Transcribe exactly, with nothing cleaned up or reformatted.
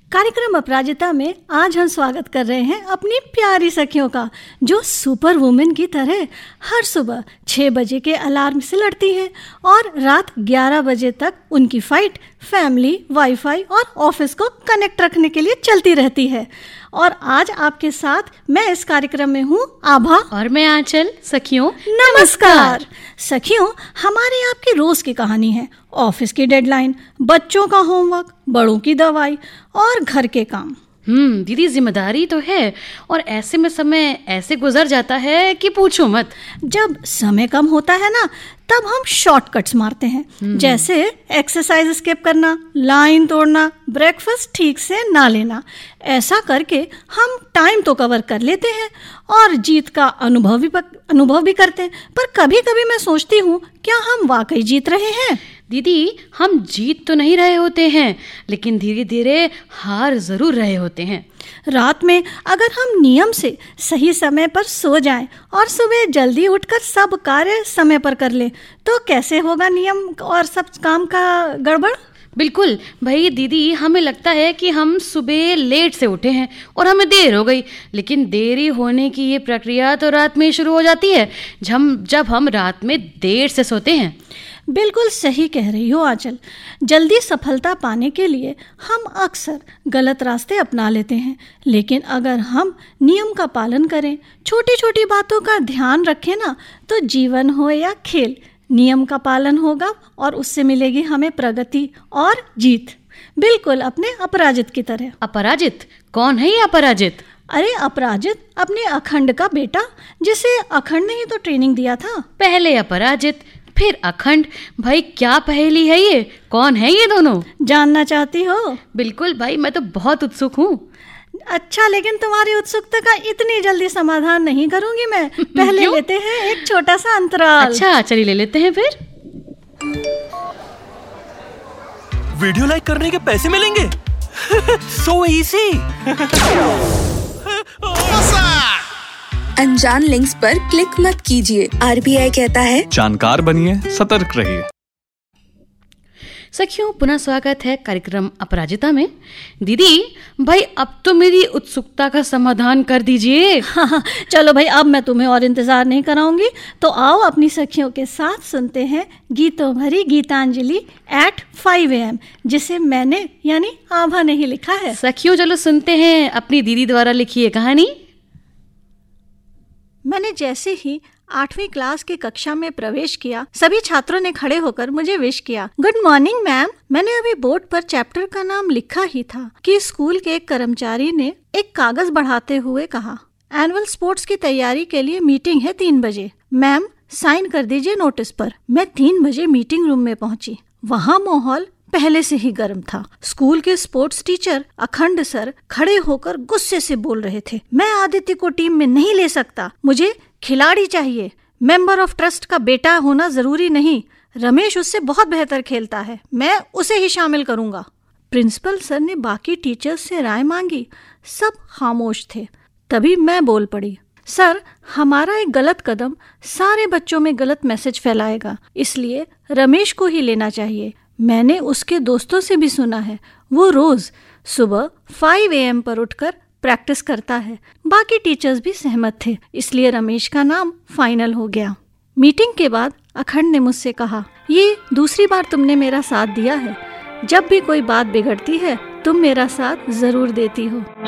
कार्यक्रम अपराजिता में आज हम स्वागत कर रहे हैं अपनी प्यारी सखियों का, जो सुपर वुमेन की तरह हर सुबह छह बजे के अलार्म से लड़ती हैं और रात ग्यारह बजे तक उनकी फाइट फैमिली, वाईफाई और ऑफिस को कनेक्ट रखने के लिए चलती रहती है। और आज आपके साथ मैं इस कार्यक्रम में हूँ आभा और मैं आंचल। सखियों नमस्कार। सखियों, हमारे आपकी रोज की कहानी है। ऑफिस की डेडलाइन, बच्चों का होमवर्क, बड़ों की दवाई और घर के काम। हम्म दीदी, जिम्मेदारी तो है और ऐसे में समय ऐसे गुजर जाता है कि पूछो मत। जब समय कम होता है ना, तब हम शॉर्टकट्स मारते हैं, जैसे एक्सरसाइज स्किप करना, लाइन तोड़ना, ब्रेकफास्ट ठीक से ना लेना। ऐसा करके हम टाइम तो कवर कर लेते हैं और जीत का अनुभव भी अनुभव भी करते हैं। पर कभी कभी मैं सोचती हूँ, क्या हम वाकई जीत रहे हैं? दीदी, हम जीत तो नहीं रहे होते हैं, लेकिन धीरे धीरे हार जरूर रहे होते हैं। रात में अगर हम नियम से सही समय पर सो जाएं और सुबह जल्दी उठकर सब कार्य समय पर कर लें, तो कैसे होगा नियम और सब काम का गड़बड़? बिल्कुल भाई दीदी, हमें लगता है कि हम सुबह लेट से उठे हैं और हमें देर हो गई, लेकिन देरी होने की ये प्रक्रिया तो रात में शुरू हो जाती है जब जब हम रात में देर से सोते हैं। बिल्कुल सही कह रही हो आंचल। जल्दी सफलता पाने के लिए हम अक्सर गलत रास्ते अपना लेते हैं, लेकिन अगर हम नियम का पालन करें, छोटी छोटी बातों का ध्यान रखें ना, तो जीवन हो या खेल, नियम का पालन होगा और उससे मिलेगी हमें प्रगति और जीत। बिल्कुल अपने अपराजित की तरह। अपराजित? कौन है ये अपराजित? अरे अपराजित अपने अखंड का बेटा, जिसे अखंड ने ही तो ट्रेनिंग दिया था। पहले अपराजित फिर अखंड। भाई क्या पहेली है ये? कौन है ये दोनों? जानना चाहती हो? बिल्कुल भाई, मैं तो बहुत उत्सुक हूँ। अच्छा, लेकिन तुम्हारी उत्सुकता का इतनी जल्दी समाधान नहीं करूंगी मैं। पहले लेते हैं एक छोटा सा अंतराल। अच्छा चलिए, ले लेते हैं फिर। वीडियो लाइक करने के पैसे मिलेंगे? So easy. अनजान लिंक्स पर क्लिक मत कीजिए। आरबीआई कहता है, जानकार बनिए, सतर्क रहिए। सखियों, पुनः स्वागत है कार्यक्रम अपराजिता में। दीदी भाई, अब तो मेरी उत्सुकता का समाधान कर दीजिए। हाँ, चलो भाई, अब मैं तुम्हें और इंतजार नहीं कराऊंगी, तो आओ अपनी सखियों के साथ सुनते हैं गीतों भरी Geetanjali eight five A M, जिसे मैंने यानी आभा ने ही लिखा है। सखियों चलो सुनते हैं अपनी दीदी द्वारा लिखी है कहानी। मैंने जैसे ही आठवीं क्लास की कक्षा में प्रवेश किया, सभी छात्रों ने खड़े होकर मुझे विश किया। Good morning ma'am. मैंने अभी बोर्ड पर चैप्टर का नाम लिखा ही था कि स्कूल के एक कर्मचारी ने एक कागज बढ़ाते हुए कहा, एनुअल स्पोर्ट्स की तैयारी के लिए मीटिंग है तीन बजे। मैम साइन कर दीजिए नोटिस पर। मैं तीन बजे मीटिंग रूम में पहुंची। वहाँ माहौल पहले से ही गर्म था। स्कूल के स्पोर्ट्स टीचर अखंड सर खड़े होकर गुस्से से बोल रहे थे, मैं आदित्य को टीम में नहीं ले सकता, मुझे खिलाड़ी चाहिए। मेंबर ऑफ ट्रस्ट का बेटा होना जरूरी नहीं, रमेश उससे बहुत बेहतर खेलता है, मैं उसे ही शामिल करूंगा। प्रिंसिपल सर ने बाकी टीचर्स से राय मांगी। सब खामोश थे। तभी मैं बोल पड़ी, सर हमारा एक गलत कदम सारे बच्चों में गलत मैसेज फैलाएगा, इसलिए रमेश को ही लेना चाहिए। मैंने उसके दोस्तों से भी सुना है, वो रोज सुबह फाइव ए एम पर उठकर प्रैक्टिस करता है। बाकी टीचर्स भी सहमत थे, इसलिए रमेश का नाम फाइनल हो गया। मीटिंग के बाद अखंड ने मुझसे कहा, ये दूसरी बार तुमने मेरा साथ दिया है। जब भी कोई बात बिगड़ती है, तुम मेरा साथ जरूर देती हो।